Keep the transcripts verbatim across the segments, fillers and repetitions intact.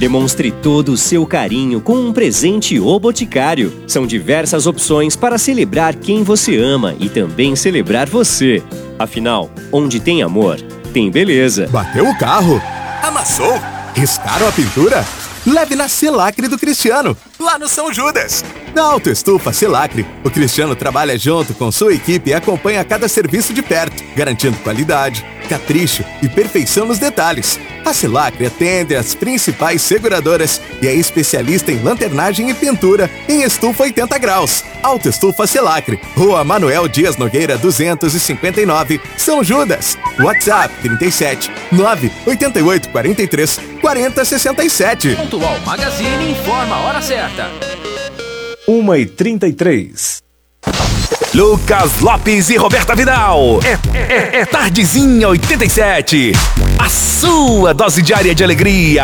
Demonstre todo o seu carinho com um presente O Boticário. São diversas opções para celebrar quem você ama e também celebrar você. Afinal, onde tem amor, tem beleza. Bateu o carro? Amassou? Riscaram a pintura? Leve na Selacre do Cristiano, lá no São Judas. Na Autoestufa Selacre, o Cristiano trabalha junto com sua equipe e acompanha cada serviço de perto, garantindo qualidade, capricho e perfeição nos detalhes. A Selacre atende as principais seguradoras e é especialista em lanternagem e pintura em estufa oitenta graus. Autoestufa Selacre, Rua Manuel Dias Nogueira duzentos e cinquenta e nove, São Judas. WhatsApp trinta e sete, nove oito oito quatro três, quatro zero seis sete. Pontual Magazine informa a hora certa. uma e trinta e três. Lucas Lopes e Roberta Vidal. É, é, é Tardezinha oitenta e sete. A sua dose diária de alegria.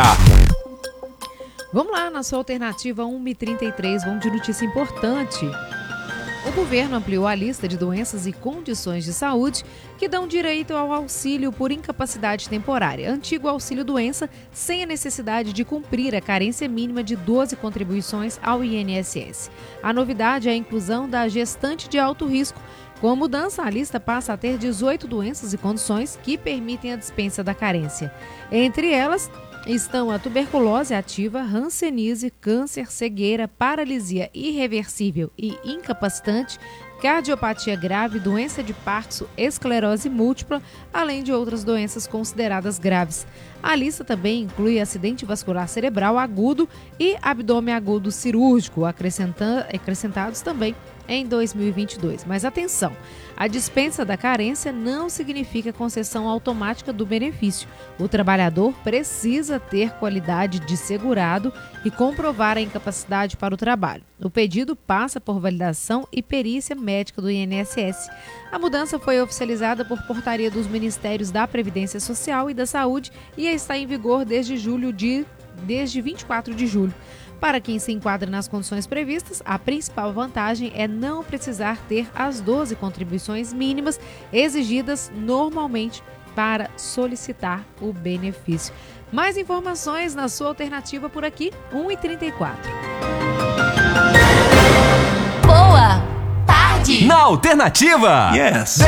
Vamos lá, na sua alternativa uma e trinta e três, vamos de notícia importante. O governo ampliou a lista de doenças e condições de saúde que dão direito ao auxílio por incapacidade temporária, antigo auxílio-doença, sem a necessidade de cumprir a carência mínima de doze contribuições ao I N S S. A novidade é a inclusão da gestante de alto risco. Com a mudança, a lista passa a ter dezoito doenças e condições que permitem a dispensa da carência. Entre elas estão a tuberculose ativa, hanseníase, câncer, cegueira, paralisia irreversível e incapacitante, cardiopatia grave, doença de Parkinson, esclerose múltipla, além de outras doenças consideradas graves. A lista também inclui acidente vascular cerebral agudo e abdômen agudo cirúrgico, acrescentados também em dois mil e vinte e dois. Mas atenção, a dispensa da carência não significa concessão automática do benefício. O trabalhador precisa ter qualidade de segurado e comprovar a incapacidade para o trabalho. O pedido passa por validação e perícia médica do I N S S. A mudança foi oficializada por portaria dos Ministérios da Previdência Social e da Saúde e está em vigor desde julho de desde vinte e quatro de julho. Para quem se enquadra nas condições previstas, a principal vantagem é não precisar ter as doze contribuições mínimas exigidas normalmente para solicitar o benefício. Mais informações na sua alternativa por aqui, uma e trinta e quatro. Boa tarde! Na alternativa! Yes!